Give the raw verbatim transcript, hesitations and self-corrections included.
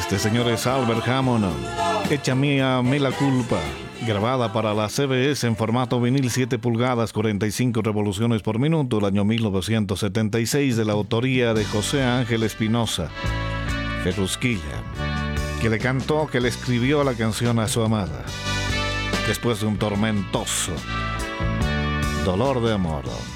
Este señor es Albert Hammond. Échame a mí la culpa. Grabada para la C B S en formato vinil siete pulgadas, cuarenta y cinco revoluciones por minuto, el año mil novecientos setenta y seis, de la autoría de José Ángel Espinosa Ferrusquilla, que le cantó, que le escribió la canción a su amada, después de un tormentoso dolor de amor.